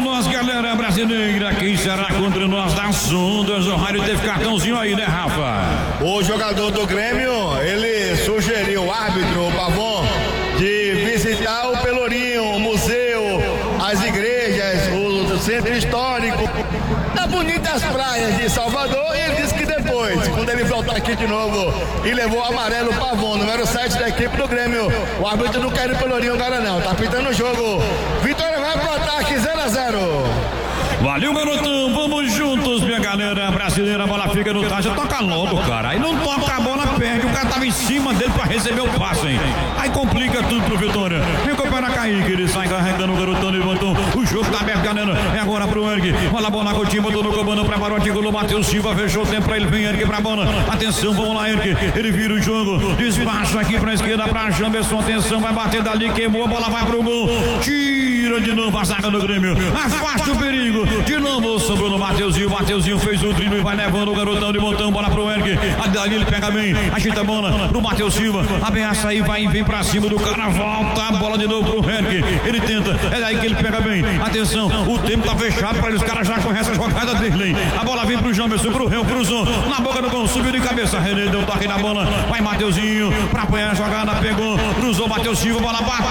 nós, galera brasileira. Quem será contra nós das ondas? O rádio teve cartãozinho aí, né, Rafa? O jogador do Grêmio, ele sugeriu o árbitro, o Pavon, de visitar o Pelourinho, o museu, as igrejas, o centro histórico, das bonitas praias de Salvador. E ele disse que depois, quando ele voltar aqui de novo, e levou o amarelo Pavon, número 7 da equipe do Grêmio. O árbitro não quer ir no Pelourinho agora não, tá pitando o jogo. Vitória vai pro ataque, 0-0. Valeu, garotão, vamos juntos, minha galera brasileira. A bola fica no tacho, toca logo, cara. Aí não toca, a bola perde. O cara tava em cima dele pra receber o passe, hein? Aí complica tudo pro Vitória. Recupera Kaique, ele sai carregando o garotão, levantou. O jogo tá aberto, galera. É agora pro Eric. Olha a bola, Coutinho, botou no comando, preparou o ângulo, Matheus Silva, fechou o tempo pra ele. Vem Eric pra bola. Atenção, vamos lá, Eric. Ele vira o jogo. Despacho aqui pra esquerda, pra Jamerson. Atenção, vai bater dali, queimou, a bola vai pro gol. Tira de novo a zaga do Grêmio. Afasta o perigo. De novo sobrou no Mateuzinho. Mateuzinho fez o drible e vai levando o garotão de montão. Bola pro Eric. Ali ele pega bem. Agita a bola pro Matheus Silva. Ameaça aí, vai e vem pra cima do cara. Volta a bola de novo pro Eric. Ele tenta. É daí que ele pega bem. Atenção, o tempo tá fechado para os caras já conhecem a jogada dele. A bola vem pro Jamerson, pro Réu, cruzou. Na boca do gol, subiu de cabeça. René deu toque na bola. Vai Mateuzinho pra apanhar a jogada. Pegou, cruzou, Matheus Silva. Bola bate.